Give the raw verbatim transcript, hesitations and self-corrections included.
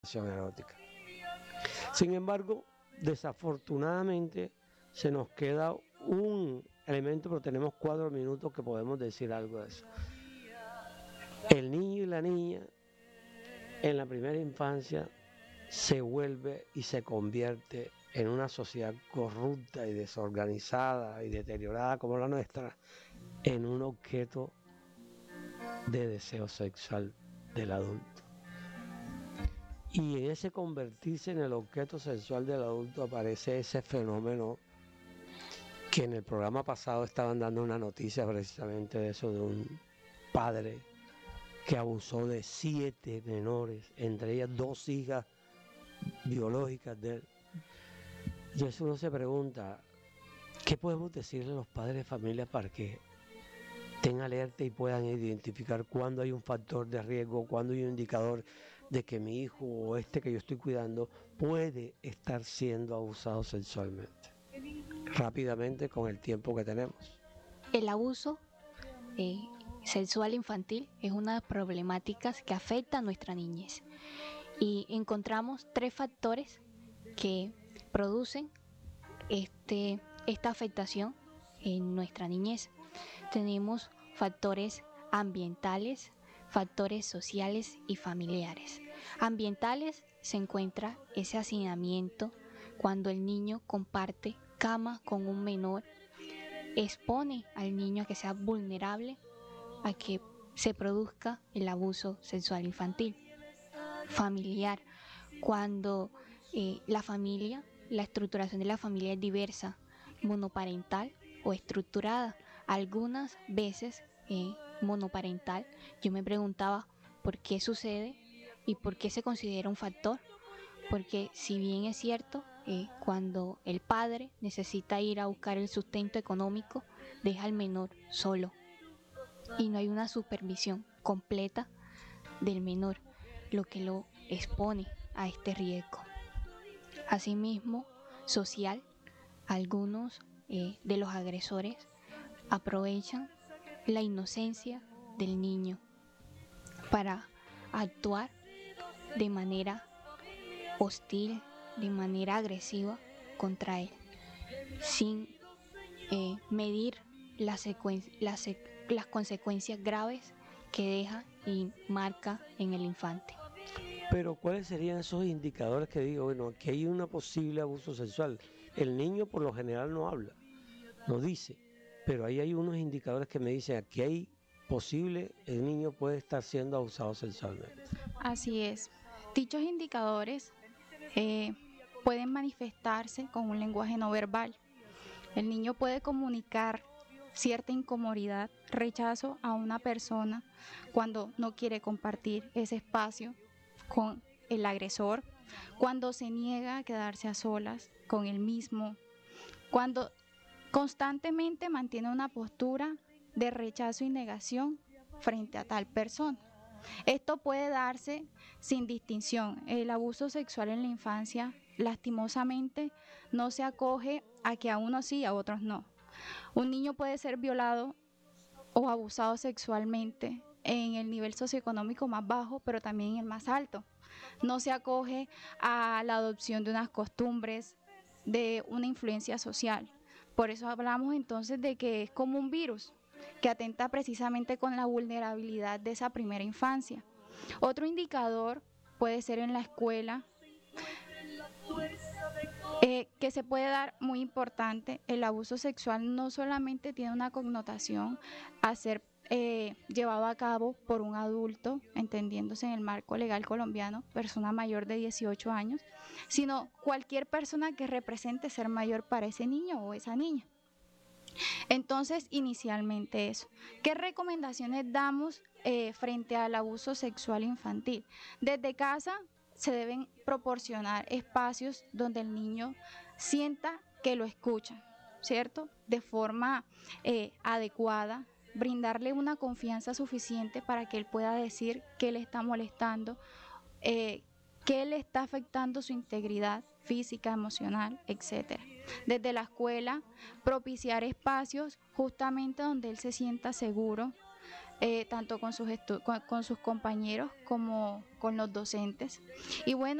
erótica. Sin embargo, desafortunadamente se nos queda un elemento, pero tenemos cuatro minutos que podemos decir algo de eso. El niño y la niña en la primera infancia se vuelve y se convierte en una sociedad corrupta y desorganizada y deteriorada como la nuestra, en un objeto de deseo sexual del adulto. Y en ese convertirse en el objeto sexual del adulto aparece ese fenómeno que en el programa pasado estaban dando una noticia precisamente de eso, de un padre que abusó de siete menores, entre ellas dos hijas biológicas de él. Y eso uno se pregunta, ¿qué podemos decirle a los padres de familia para que estén alerta y puedan identificar cuándo hay un factor de riesgo, cuándo hay un indicador de que mi hijo o este que yo estoy cuidando puede estar siendo abusado sexualmente? Rápidamente, con el tiempo que tenemos. El abuso eh, sexual infantil es una de las problemáticas que afecta a nuestra niñez. Y encontramos tres factores que producen este, esta afectación en nuestra niñez. Tenemos factores ambientales, factores sociales y familiares. Ambientales se encuentra ese hacinamiento cuando el niño comparte cama con un menor, expone al niño a que sea vulnerable a que se produzca el abuso sexual infantil. Familiar, cuando eh, la familia, la estructuración de la familia es diversa, monoparental o estructurada. Algunas veces eh, monoparental, yo me preguntaba por qué sucede y por qué se considera un factor, porque si bien es cierto, eh, cuando el padre necesita ir a buscar el sustento económico, deja al menor solo y no hay una supervisión completa del menor, lo que lo expone a este riesgo. Asimismo, social, algunos eh, de los agresores aprovechan la inocencia del niño para actuar de manera hostil, de manera agresiva contra él, sin eh, medir la secuen- la sec- las consecuencias graves que deja y marca en el infante. Pero ¿cuáles serían esos indicadores que digo, bueno, aquí hay un posible abuso sexual? El niño por lo general no habla, no dice, pero ahí hay unos indicadores que me dicen, aquí hay posible, el niño puede estar siendo abusado sexualmente. Así es. Dichos indicadores eh, pueden manifestarse con un lenguaje no verbal. El niño puede comunicar cierta incomodidad, rechazo a una persona cuando no quiere compartir ese espacio con el agresor, cuando se niega a quedarse a solas con él mismo, cuando constantemente mantiene una postura de rechazo y negación frente a tal persona. Esto puede darse sin distinción. El abuso sexual en la infancia, lastimosamente, no se acoge a que a unos sí y a otros no. Un niño puede ser violado o abusado sexualmente en el nivel socioeconómico más bajo, pero también en el más alto. No se acoge a la adopción de unas costumbres, de una influencia social. Por eso hablamos entonces de que es como un virus que atenta precisamente con la vulnerabilidad de esa primera infancia. Otro indicador puede ser en la escuela, eh, que se puede dar muy importante. El abuso sexual no solamente tiene una connotación a ser eh, llevado a cabo por un adulto, entendiéndose en el marco legal colombiano, persona mayor de dieciocho años, sino cualquier persona que represente ser mayor para ese niño o esa niña. Entonces, inicialmente eso. ¿Qué recomendaciones damos eh, frente al abuso sexual infantil? Desde casa se deben proporcionar espacios donde el niño sienta que lo escuchan, ¿cierto? De forma eh, adecuada, brindarle una confianza suficiente para que él pueda decir qué le está molestando, eh, qué le está afectando su integridad física, emocional, etcétera. Desde la escuela, propiciar espacios justamente donde él se sienta seguro, eh, tanto con sus, con, con sus compañeros como con los docentes. Y bueno,